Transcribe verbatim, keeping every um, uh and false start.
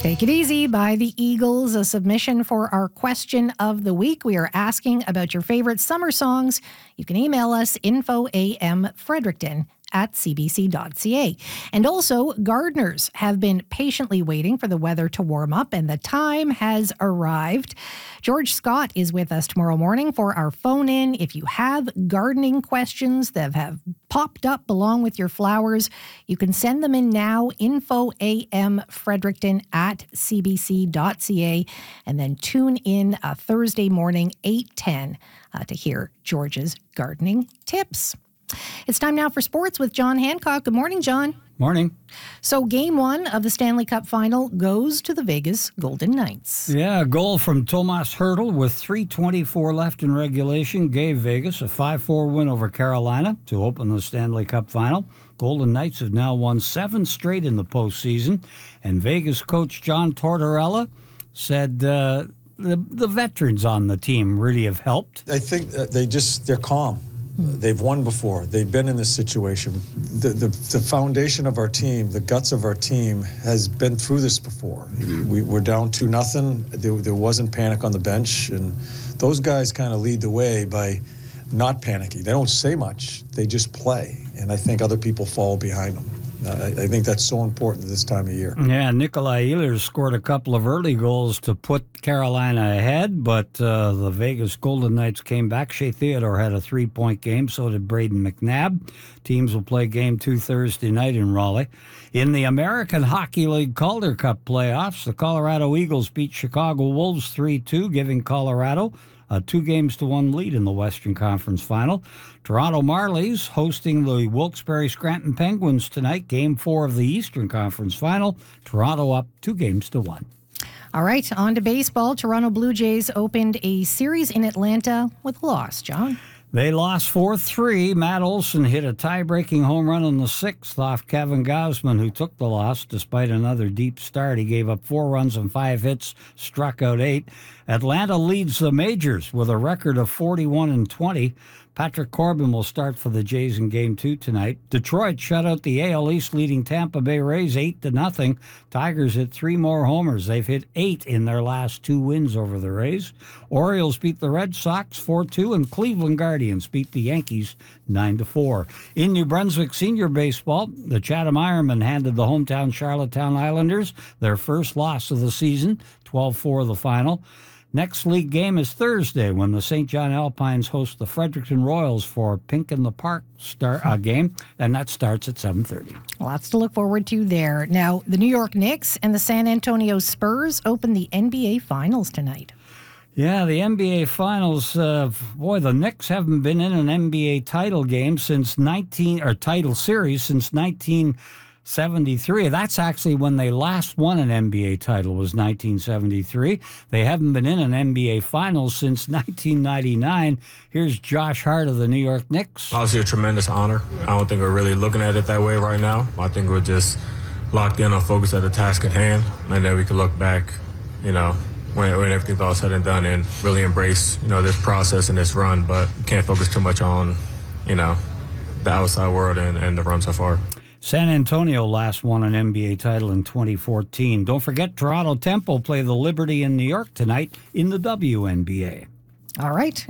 Take It Easy by the Eagles, a submission for our question of the week. We are asking about your favorite summer songs. You can email us info am Fredericton at c b c dot c a. And also, gardeners have been patiently waiting for the weather to warm up, and the time has arrived. George Scott is with us tomorrow morning for our phone-in. If you have gardening questions that have popped up along with your flowers, you can send them in now, info am Fredericton at c b c dot c a, and then tune in a Thursday morning, eight ten, uh, to hear George's gardening tips. It's time now for sports with John Hancock. Good morning, John. Morning. So game one of the Stanley Cup final goes to the Vegas Golden Knights. Yeah, a goal from Tomas Hertl with three twenty-four left in regulation gave Vegas a five four win over Carolina to open the Stanley Cup final. Golden Knights have now won seven straight in the postseason, and Vegas coach John Tortorella said uh, the, the veterans on the team really have helped. I think they just, they're calm. They've won before. They've been in this situation. The, the the foundation of our team, the guts of our team, has been through this before. We, we're down two nothing. There, there wasn't panic on the bench, and those guys kind of lead the way by not panicking. They don't say much. They just play, and I think other people follow behind them. I, I think that's so important this time of year. Yeah, Nikolai Ehlers scored a couple of early goals to put Carolina ahead, but uh, the Vegas Golden Knights came back. Shea Theodore had a three-point game, so did Braden McNabb. Teams will play game two Thursday night in Raleigh. In the American Hockey League Calder Cup playoffs, the Colorado Eagles beat Chicago Wolves three two, giving Colorado a two games to one lead in the Western Conference Final. Toronto Marlies hosting the Wilkes-Barre Scranton Penguins tonight, game four of the Eastern Conference Final. Toronto up two games to one. All right, on to baseball. Toronto Blue Jays opened a series in Atlanta with a loss, John. They lost four three. Matt Olson hit a tie-breaking home run in the sixth off Kevin Gausman, who took the loss despite another deep start. He gave up four runs and five hits, struck out eight. Atlanta leads the majors with a record of forty-one and twenty. Patrick Corbin will start for the Jays in Game two tonight. Detroit shut out the A L East leading Tampa Bay Rays eight to nothing. Tigers hit three more homers. They've hit eight in their last two wins over the Rays. Orioles beat the Red Sox four two, and Cleveland Guardians beat the Yankees nine to four. In New Brunswick senior baseball, the Chatham Ironmen handed the hometown Charlottetown Islanders their first loss of the season, twelve four the final. Next league game is Thursday when the Saint John Alpines host the Fredericton Royals for Pink in the Park start, uh, game, and that starts at seven thirty. Lots to look forward to there. Now, the New York Knicks and the San Antonio Spurs open the N B A Finals tonight. Yeah, the N B A Finals, uh, boy, the Knicks haven't been in an N B A title game since nineteen, or title series since nineteen seventy-three. That's actually when they last won an N B A title, was nineteen seventy-three. They haven't been in an N B A Finals since nineteen ninety-nine. Here's Josh Hart of the New York Knicks. Obviously a tremendous honor. I don't think we're really looking at it that way right now. I think we're just locked in on focus at the task at hand, and then we can look back, you know, when, when everything's all said and done, and really embrace, you know, this process and this run, but can't focus too much on, you know, the outside world and, and the run so far. San Antonio last won an N B A title in twenty fourteen. Don't forget, Toronto Temple play the Liberty in New York tonight in the W N B A. All right.